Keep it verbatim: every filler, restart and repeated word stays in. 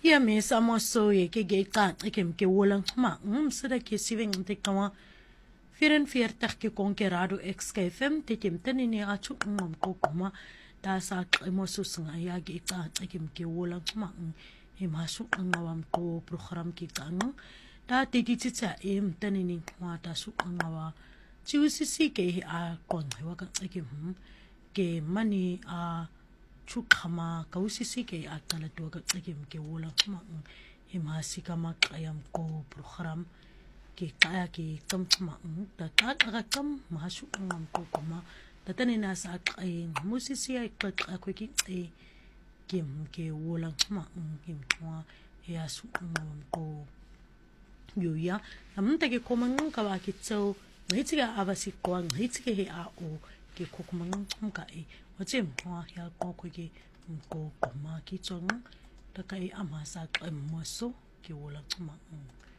Ya me samo so ye ke ge ka ke ke wolang ma um sida ke siveng te kawa vierenveertig ke konkerado X K F M te kem tani ni atu ngom ko kuma da sa mo so singa ya ge ka ke ke wolang ma e masu ngawam ko program ki kang da te ti tsa em tani ni wa da su ngawa chiusisi ke a kon wa ka ke ke mani a chukama kausisi ke akala to ka ke ke wola ma e masika ma kayam ko program ke kaya ke kam ma da ta ka kam masu ngam ko kuma da tani na sa kai musisi ai ka ko ki e ke ke wola ma ke ma e asu ngam ko yo ya namta ke komang ka ba ki tso ngitiga abasi ko ngitiga he a o ke kokumang ka e wajim wa ya ko ko ke ko kuma ki tsong ta kai amasa ka moso ke wola ma